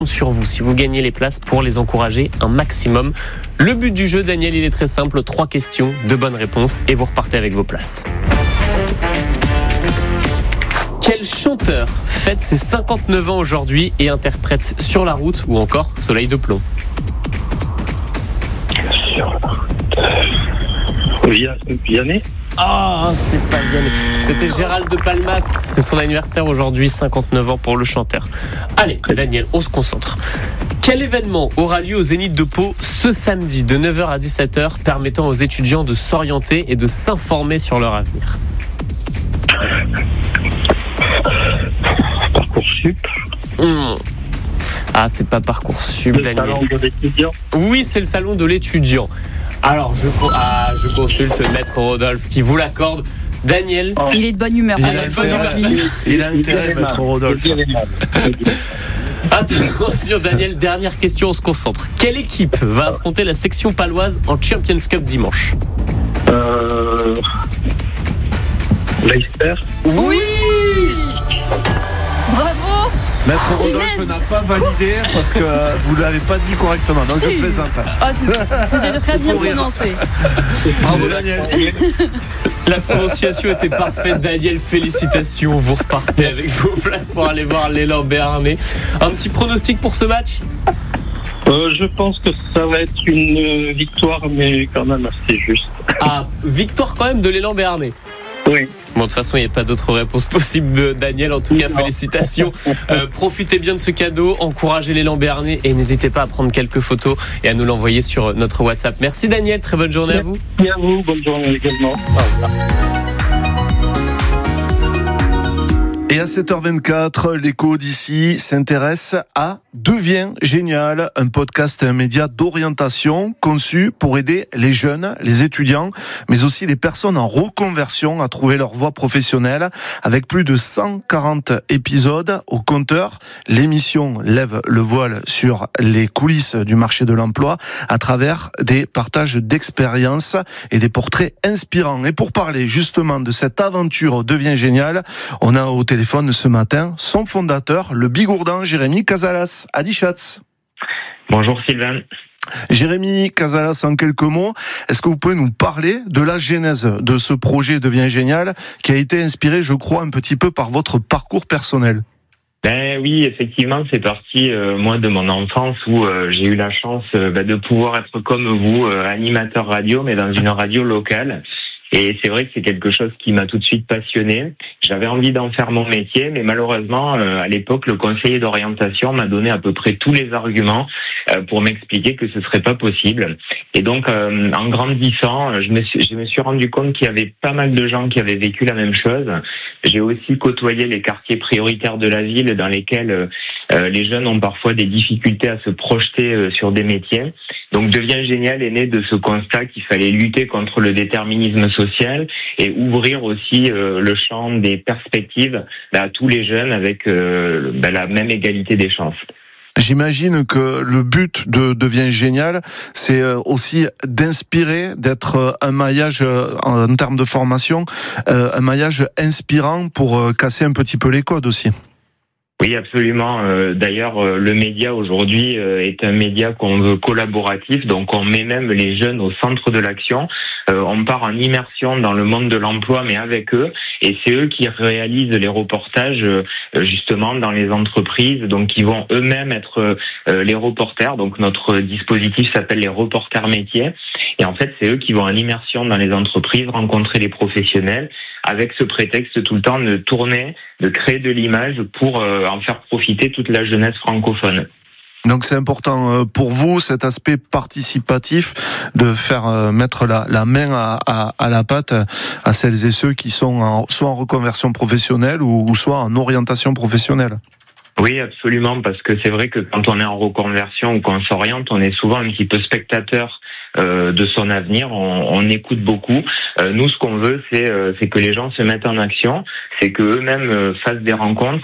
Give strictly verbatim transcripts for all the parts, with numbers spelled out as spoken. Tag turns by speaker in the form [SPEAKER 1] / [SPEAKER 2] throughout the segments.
[SPEAKER 1] sur vous si vous gagnez les places pour les encourager un maximum. Le but du jeu, Daniel, il est très simple. Trois questions, deux bonnes réponses et vous repartez avec vos places. Quel chanteur fête ses cinquante-neuf ans aujourd'hui et interprète Sur la route ou encore Soleil de plomb?
[SPEAKER 2] Sur la route. Vianney.
[SPEAKER 1] Ah, oh, c'est pas Vianney. C'était Gérald de Palmas. C'est son anniversaire aujourd'hui, cinquante-neuf ans pour le chanteur. Allez, Daniel, on se concentre. Quel événement aura lieu au Zénith de Pau ce samedi de neuf heures à dix-sept heures permettant aux étudiants de s'orienter et de s'informer sur leur avenir?
[SPEAKER 2] Parcoursup.
[SPEAKER 1] Mmh. Ah, c'est pas Parcoursup,
[SPEAKER 2] Le
[SPEAKER 1] Daniel.
[SPEAKER 2] salon de l'étudiant.
[SPEAKER 1] Oui, c'est le salon de l'étudiant. Alors, je, ah, je consulte Maître Rodolphe qui vous l'accorde. Daniel.
[SPEAKER 3] Il est de bonne humeur.
[SPEAKER 1] Il,
[SPEAKER 3] Allez,
[SPEAKER 1] a, bonne humeur.
[SPEAKER 4] il a intérêt, Maître Rodolphe.
[SPEAKER 1] Attention, Daniel, dernière question, on se concentre. Quelle équipe va affronter la section paloise en Champions Cup dimanche?
[SPEAKER 2] Euh... Leicester.
[SPEAKER 1] Oui.
[SPEAKER 3] Bravo.
[SPEAKER 4] Maître Rodolphe n'a pas validé parce que vous ne l'avez pas dit correctement, donc
[SPEAKER 3] si.
[SPEAKER 4] je plaisante.
[SPEAKER 3] Ah, c'était très bien prononcé.
[SPEAKER 4] Bravo Daniel.
[SPEAKER 1] La prononciation était parfaite, Daniel, félicitations, vous repartez avec vos places pour aller voir l'élan béarnais. Un petit pronostic pour ce match?
[SPEAKER 2] euh, Je pense que ça va être une victoire, mais quand même assez juste.
[SPEAKER 1] Ah, victoire quand même de l'élan béarnais.
[SPEAKER 2] Oui.
[SPEAKER 1] Bon, de toute façon, il n'y a pas d'autre réponse possible, Daniel. En tout cas, félicitations. Euh, profitez bien de ce cadeau, encouragez l'élan béarnais et n'hésitez pas à prendre quelques photos et à nous l'envoyer sur notre WhatsApp. Merci Daniel, très bonne journée à vous.
[SPEAKER 2] Merci à vous, bonne journée également. Au revoir.
[SPEAKER 4] Et à sept heures vingt-quatre, l'écho d'ici s'intéresse à Deviens Génial, un podcast et un média d'orientation conçu pour aider les jeunes, les étudiants, mais aussi les personnes en reconversion à trouver leur voie professionnelle. Avec plus de cent quarante épisodes au compteur, l'émission lève le voile sur les coulisses du marché de l'emploi à travers des partages d'expériences et des portraits inspirants. Et pour parler justement de cette aventure Deviens Génial, on a au téléphone ce matin son fondateur, le bigourdan Jérémy Casalas. Ali Schatz.
[SPEAKER 5] Bonjour Sylvain.
[SPEAKER 4] Jérémy Casalas, en quelques mots, est-ce que vous pouvez nous parler de la genèse de ce projet Deviens Génial qui a été inspiré, je crois, un petit peu par votre parcours personnel?
[SPEAKER 5] Ben oui, effectivement, c'est parti euh, moi de mon enfance où euh, j'ai eu la chance euh, ben, de pouvoir être comme vous, euh, animateur radio, mais dans une radio locale. Et c'est vrai que c'est quelque chose qui m'a tout de suite passionné. J'avais envie d'en faire mon métier, mais malheureusement, euh, à l'époque, le conseiller d'orientation m'a donné à peu près tous les arguments euh, pour m'expliquer que ce serait pas possible. Et donc, euh, en grandissant, je me, suis, je me suis rendu compte qu'il y avait pas mal de gens qui avaient vécu la même chose. J'ai aussi côtoyé les quartiers prioritaires de la ville dans lesquels euh, les jeunes ont parfois des difficultés à se projeter euh, sur des métiers. Donc, Deviens Génial est né de ce constat qu'il fallait lutter contre le déterminisme social social et ouvrir aussi euh, le champ des perspectives bah, à tous les jeunes avec euh, bah, la même égalité des chances.
[SPEAKER 4] J'imagine que le but de Deviens Génial, c'est aussi d'inspirer, d'être un maillage en termes de formation, un maillage inspirant pour casser un petit peu les codes aussi.
[SPEAKER 5] Oui, absolument. D'ailleurs, le média aujourd'hui est un média qu'on veut collaboratif, donc on met même les jeunes au centre de l'action. On part en immersion dans le monde de l'emploi, mais avec eux, et c'est eux qui réalisent les reportages justement dans les entreprises, donc qui vont eux-mêmes être les reporters. Donc notre dispositif s'appelle les reporters métiers, et en fait c'est eux qui vont en immersion dans les entreprises, rencontrer les professionnels, avec ce prétexte tout le temps de tourner, de créer de l'image pour en faire profiter toute la jeunesse francophone.
[SPEAKER 4] Donc c'est important pour vous, cet aspect participatif, de faire mettre la, la main à, à, à la pâte à celles et ceux qui sont en, soit en reconversion professionnelle ou, ou soit en orientation professionnelle.
[SPEAKER 5] Oui, absolument, parce que c'est vrai que quand on est en reconversion ou qu'on s'oriente, on est souvent un petit peu spectateur euh, de son avenir, on, on écoute beaucoup. Euh, nous, ce qu'on veut, c'est, euh, c'est que les gens se mettent en action, c'est qu'eux-mêmes euh, fassent des rencontres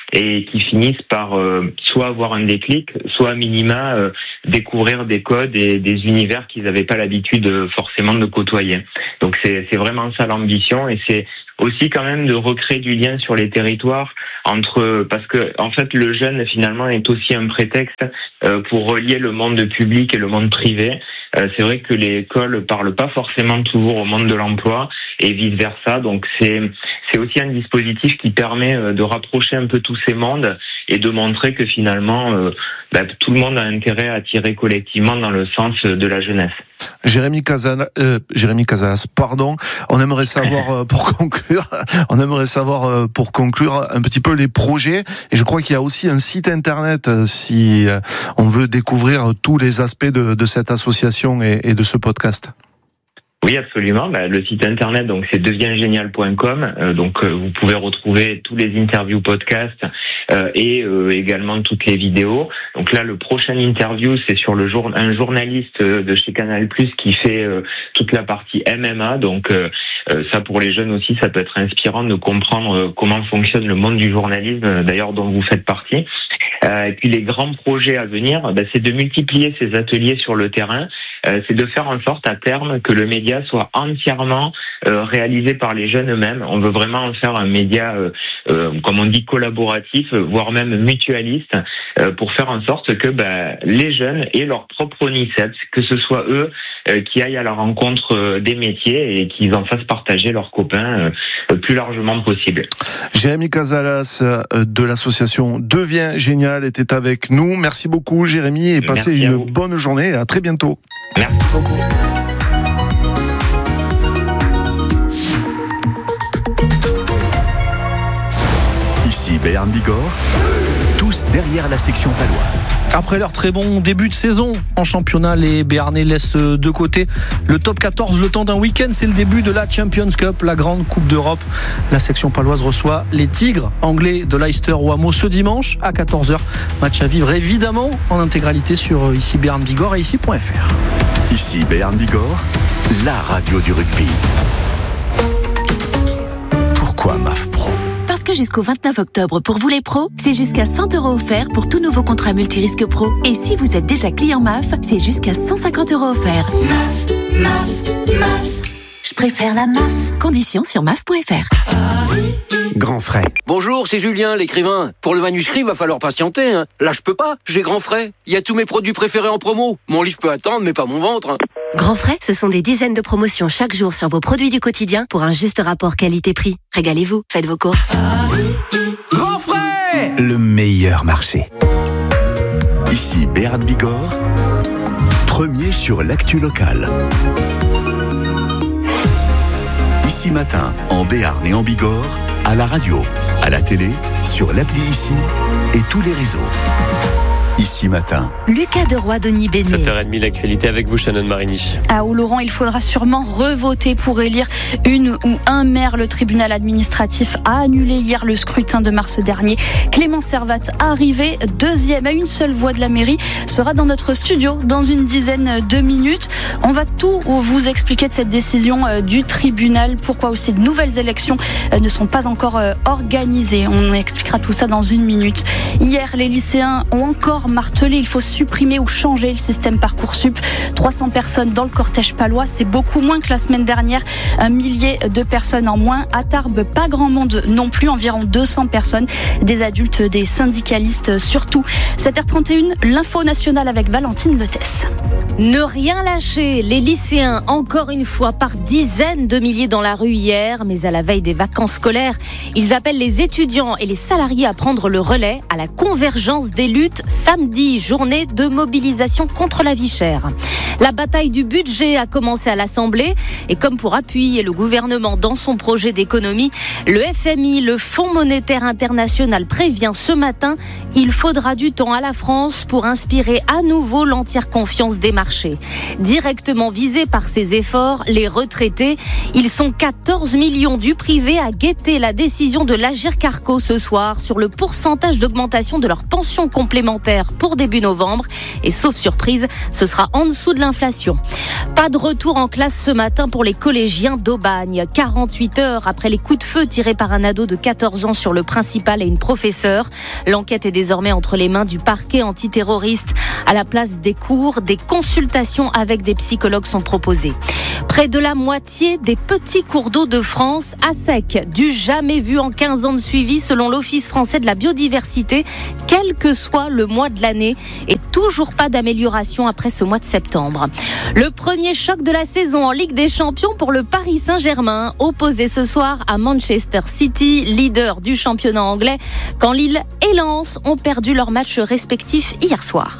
[SPEAKER 5] et qui finissent par euh, soit avoir un déclic, soit à minima euh, découvrir des codes et des univers qu'ils n'avaient pas l'habitude euh, forcément de côtoyer. Donc c'est, c'est vraiment ça l'ambition, et c'est aussi quand même de recréer du lien sur les territoires entre, parce que en fait le jeune finalement est aussi un prétexte euh, pour relier le monde public et le monde privé. Euh, c'est vrai que l'école parle pas forcément toujours au monde de l'emploi et vice versa, donc c'est c'est aussi un dispositif qui permet euh, de rapprocher un peu tous ces mondes et de montrer que finalement euh, bah, tout le monde a intérêt à tirer collectivement dans le sens de la jeunesse.
[SPEAKER 4] Jérémy Casalas, euh, Jérémy Casalas, pardon. On aimerait savoir euh, pour conclure, on aimerait savoir euh, pour conclure un petit peu les projets. Et je crois qu'il y a aussi un site internet euh, si euh, on veut découvrir tous les aspects de, de cette association et, et de ce podcast.
[SPEAKER 5] Oui, absolument. Bah, le site internet, donc c'est devient génial point com. Euh, donc euh, vous pouvez retrouver tous les interviews podcasts euh, et euh, également toutes les vidéos. Donc là, le prochain interview, c'est sur le jour un journaliste de chez Canal plus qui fait euh, toute la partie M M A. Donc euh, euh, ça, pour les jeunes aussi, ça peut être inspirant de comprendre euh, comment fonctionne le monde du journalisme, d'ailleurs dont vous faites partie. Euh, et puis les grands projets à venir, bah, c'est de multiplier ces ateliers sur le terrain. Euh, c'est de faire en sorte à terme que le média soit entièrement euh, réalisé par les jeunes eux-mêmes. On veut vraiment en faire un média, euh, euh, comme on dit, collaboratif, voire même mutualiste, euh, pour faire en sorte que bah, les jeunes aient leur propre Oniceps, que ce soit eux euh, qui aillent à la rencontre euh, des métiers et qu'ils en fassent partager leurs copains euh, le plus largement possible.
[SPEAKER 4] Jérémy Casalas euh, de l'association Devient Génial était avec nous. Merci beaucoup Jérémy et passez
[SPEAKER 5] Merci
[SPEAKER 4] une bonne journée. À très bientôt.
[SPEAKER 5] Merci beaucoup.
[SPEAKER 6] Ici Béarn Bigorre, tous derrière la section paloise.
[SPEAKER 7] Après leur très bon début de saison en championnat, les Béarnais laissent de côté le top quatorze le temps d'un week-end. C'est le début de la Champions Cup, la grande coupe d'Europe. La section paloise reçoit les Tigres anglais de Leicester au Hameau ce dimanche à quatorze heures. Match à vivre évidemment en intégralité sur ici Béarn Bigorre et ici point f r.
[SPEAKER 6] Ici Béarn Bigorre, la radio du rugby. Pourquoi M A F Pro ?
[SPEAKER 8] Parce que jusqu'au vingt-neuf octobre, pour vous les pros, c'est jusqu'à cent euros offerts pour tout nouveau contrat multirisque pro. Et si vous êtes déjà client M A F, c'est jusqu'à cent cinquante euros offerts. M A F, M A F, M A F. Je préfère la M A F. Conditions sur M A F point f r.
[SPEAKER 6] Grand Frais.
[SPEAKER 9] Bonjour, c'est Julien, l'écrivain. Pour le manuscrit, il va falloir patienter. Hein. Là, je peux pas. J'ai Grand Frais. Il y a tous mes produits préférés en promo. Mon livre peut attendre, mais pas mon ventre. Hein.
[SPEAKER 8] Grand Frais, ce sont des dizaines de promotions chaque jour sur vos produits du quotidien pour un juste rapport qualité-prix. Régalez-vous, faites vos courses.
[SPEAKER 9] Grand Frais,
[SPEAKER 6] le meilleur marché. Ici Béarn Bigorre, premier sur l'actu locale. Ici Matin, en Béarn et en Bigorre, à la radio, à la télé, sur l'appli Ici et tous les réseaux. Ici Matin.
[SPEAKER 8] Lucas Deroy, Denis Bénet.
[SPEAKER 1] sept heures trente, l'actualité avec vous, Shannon Marini.
[SPEAKER 3] Ah, ou Laurent, il faudra sûrement revoter pour élire une ou un maire. Le tribunal administratif a annulé hier le scrutin de mars dernier. Clément Servat, arrivé deuxième à une seule voix de la mairie, sera dans notre studio dans une dizaine de minutes. On va tout vous expliquer de cette décision du tribunal. Pourquoi aussi de nouvelles élections ne sont pas encore organisées. On expliquera tout ça dans une minute. Hier, les lycéens ont encore martelé, il faut supprimer ou changer le système Parcoursup. trois cents personnes dans le cortège palois, c'est beaucoup moins que la semaine dernière. Un millier de personnes en moins. À Tarbes, pas grand monde non plus, environ deux cents personnes. Des adultes, des syndicalistes surtout. sept heures trente et une, l'info nationale avec Valentine Lettès.
[SPEAKER 10] Ne rien lâcher, les lycéens, encore une fois, par dizaines de milliers dans la rue hier, mais à la veille des vacances scolaires, ils appellent les étudiants et les salariés à prendre le relais à la convergence des luttes samedi, journée de mobilisation contre la vie chère. La bataille du budget a commencé à l'Assemblée et comme pour appuyer le gouvernement dans son projet d'économie, le F M I, le Fonds monétaire international, prévient ce matin, il faudra du temps à la France pour inspirer à nouveau l'entière confiance des marchés. marché. Directement visés par ces efforts, les retraités, ils sont quatorze millions du privé à guetter la décision de l'Agirc-Arrco ce soir sur le pourcentage d'augmentation de leur pension complémentaire pour début novembre. Et sauf surprise, ce sera en dessous de l'inflation. Pas de retour en classe ce matin pour les collégiens d'Aubagne. quarante-huit heures après les coups de feu tirés par un ado de quatorze ans sur le principal et une professeure. L'enquête est désormais entre les mains du parquet antiterroriste. À la place des cours, des consultations avec des psychologues sont proposées. Près de la moitié des petits cours d'eau de France à sec, du jamais vu en quinze ans de suivi selon l'Office français de la biodiversité, quel que soit le mois de l'année, et toujours pas d'amélioration après ce mois de septembre. Le premier choc de la saison en Ligue des Champions pour le Paris Saint-Germain, opposé ce soir à Manchester City, leader du championnat anglais, quand Lille et Lens ont perdu leurs matchs respectifs hier soir.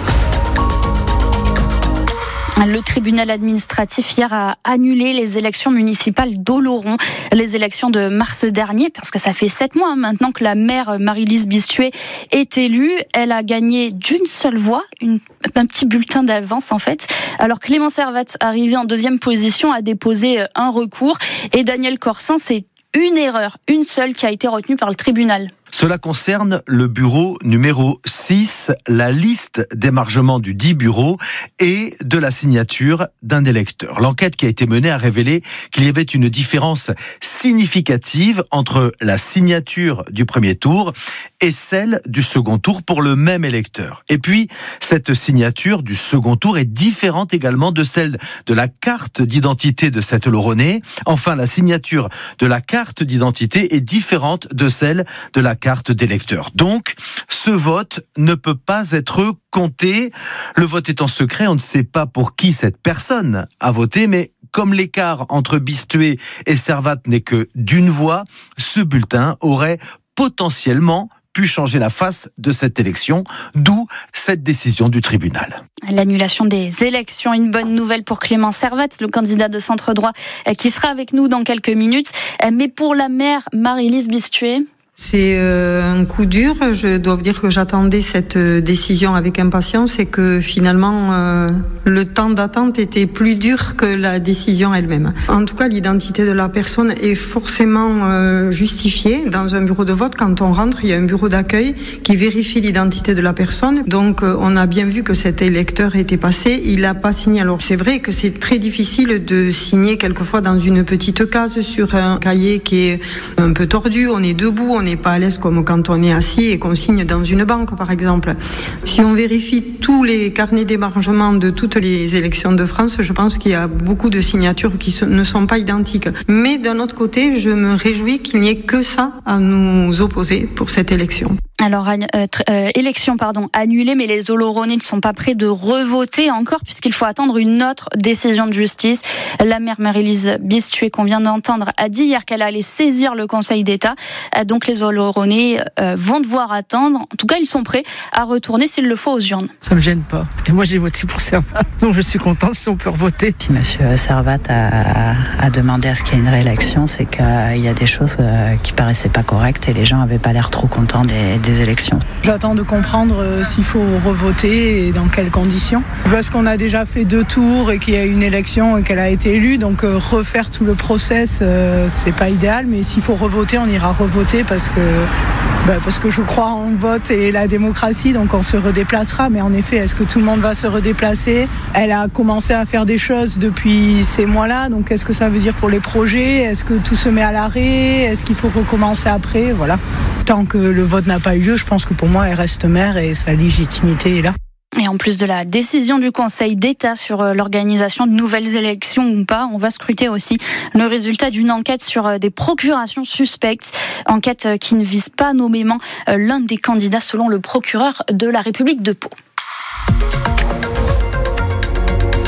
[SPEAKER 3] Le tribunal administratif hier a annulé les élections municipales d'Oloron, les élections de mars dernier, parce que ça fait sept mois maintenant que la maire Marie-Lise Bistuet est élue. Elle a gagné d'une seule voix, une, un petit bulletin d'avance en fait. Alors Clément Servat, arrivé en deuxième position, a déposé un recours et Daniel Corsin, c'est une erreur, une seule qui a été retenue par le tribunal.
[SPEAKER 11] Cela concerne le bureau numéro six, la liste d'émargement du dit bureau et de la signature d'un électeur. L'enquête qui a été menée a révélé qu'il y avait une différence significative entre la signature du premier tour et celle du second tour pour le même électeur. Et puis, cette signature du second tour est différente également de celle de la carte d'identité de cet Oloronnais. Enfin, la signature de la carte d'identité est différente de celle de la carte d'électeur. Donc, ce vote ne peut pas être compté. Le vote étant secret, on ne sait pas pour qui cette personne a voté, mais comme l'écart entre Bistuet et Servat n'est que d'une voix, ce bulletin aurait potentiellement pu changer la face de cette élection, d'où cette décision du tribunal.
[SPEAKER 3] L'annulation des élections, une bonne nouvelle pour Clément Servat, le candidat de centre droit qui sera avec nous dans quelques minutes. Mais pour la maire Marie-Lise Bistuet,
[SPEAKER 12] c'est un coup dur. Je dois vous dire que j'attendais cette décision avec impatience et que finalement euh, le temps d'attente était plus dur que la décision elle-même. En tout cas, l'identité de la personne est forcément euh, justifiée dans un bureau de vote. Quand on rentre, il y a un bureau d'accueil qui vérifie l'identité de la personne. Donc euh, on a bien vu que cet électeur était passé. Il n'a pas signé. Alors c'est vrai que c'est très difficile de signer quelquefois dans une petite case sur un cahier qui est un peu tordu. On est debout, on est pas à l'aise comme quand on est assis et qu'on signe dans une banque par exemple. Si on vérifie tous les carnets d'émargement de toutes les élections de France, je pense qu'il y a beaucoup de signatures qui ne sont pas identiques. Mais d'un autre côté, je me réjouis qu'il n'y ait que ça à nous opposer pour cette élection.
[SPEAKER 3] Alors, euh, euh, élection pardon, annulée, mais les Oloronnais ne sont pas prêts de revoter encore puisqu'il faut attendre une autre décision de justice. La maire Marie-Lise Bistuet, qu'on vient d'entendre, a dit hier qu'elle allait saisir le Conseil d'État. Euh, donc les Oloronnais euh, vont devoir attendre. En tout cas, ils sont prêts à retourner s'il le faut aux urnes.
[SPEAKER 13] Ça me gêne pas. Et moi, j'ai voté pour Servat. Donc je suis contente si on peut revoter.
[SPEAKER 14] Si monsieur Servat a, a demandé à ce qu'il y ait une réélection, c'est qu'il y a des choses qui paraissaient pas correctes et les gens avaient pas l'air trop contents des, des des élections.
[SPEAKER 13] J'attends de comprendre euh, s'il faut revoter et dans quelles conditions. Parce qu'on a déjà fait deux tours et qu'il y a une élection et qu'elle a été élue, donc euh, refaire tout le process, euh, c'est pas idéal, mais s'il faut revoter, on ira revoter parce que, bah, parce que je crois en le vote et la démocratie, donc on se redéplacera. Mais en effet, est-ce que tout le monde va se redéplacer ? Elle a commencé à faire des choses depuis ces mois-là, donc qu'est-ce que ça veut dire pour les projets ? Est-ce que tout se met à l'arrêt ? Est-ce qu'il faut recommencer après ? Voilà. Tant que le vote n'a pas eu lieu, je pense que pour moi, elle reste maire et sa légitimité est là.
[SPEAKER 3] Et en plus de la décision du Conseil d'État sur l'organisation de nouvelles élections ou pas, on va scruter aussi le résultat d'une enquête sur des procurations suspectes. Enquête qui ne vise pas nommément l'un des candidats selon le procureur de la République de Pau.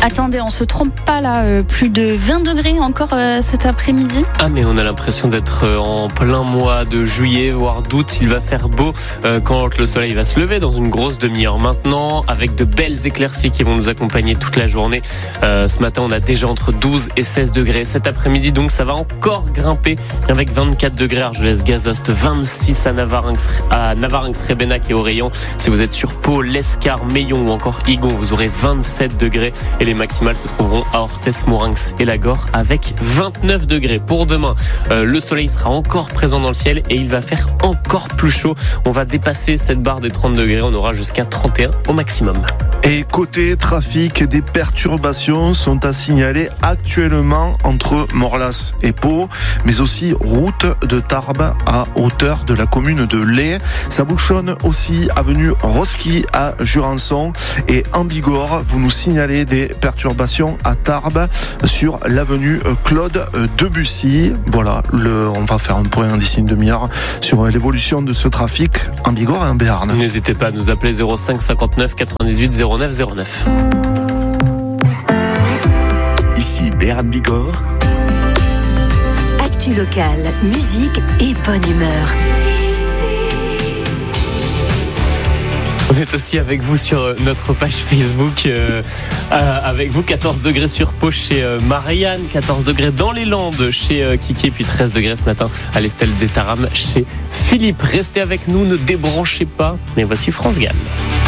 [SPEAKER 3] Attendez, on se trompe pas là, euh, plus de vingt degrés encore euh, cet après-midi.
[SPEAKER 1] Ah mais on a l'impression d'être en plein mois de juillet, voire d'août. Il va faire beau euh, quand le soleil va se lever dans une grosse demi-heure maintenant, avec de belles éclaircies qui vont nous accompagner toute la journée. Euh, ce matin, on a déjà entre douze et seize degrés. Cet après-midi, donc, ça va encore grimper avec vingt-quatre degrés à Argelès-Gazost, vingt-six à Navarinx, à Navarinx-Rébenac et Oraillon. Si vous êtes sur Pau, l'Escar, Meillon ou encore Igon, vous aurez vingt-sept degrés et les maximales se trouveront à Orthès, Morinx et Lagor avec vingt-neuf degrés. Pour demain, euh, le soleil sera encore présent dans le ciel et il va faire encore plus chaud. On va dépasser cette barre des trente degrés. On aura jusqu'à trente et un au maximum.
[SPEAKER 4] Et côté trafic, des perturbations sont à signaler actuellement entre Morlas et Pau, mais aussi route de Tarbes à hauteur de la commune de Lay. Ça bouchonne aussi avenue Roski à Jurançon et en Bigorre. Vous nous signalez des perturbations à Tarbes sur l'avenue Claude Debussy. Voilà, le, on va faire un point d'ici une demi-heure sur l'évolution de ce trafic en Bigorre et en Béarn.
[SPEAKER 1] N'hésitez pas à nous appeler zéro cinq cinquante-neuf quatre-vingt-dix-huit zéro neuf zéro neuf.
[SPEAKER 6] Ici Béarn Bigorre.
[SPEAKER 8] Actu locale, musique et bonne humeur.
[SPEAKER 1] On est aussi avec vous sur notre page Facebook, euh, euh, avec vous quatorze degrés sur Pau chez euh, Marianne, quatorze degrés dans les Landes chez euh, Kiki et puis treize degrés ce matin à l'Estelle des Taram chez Philippe. Restez avec nous, ne débranchez pas, mais voici France Gall.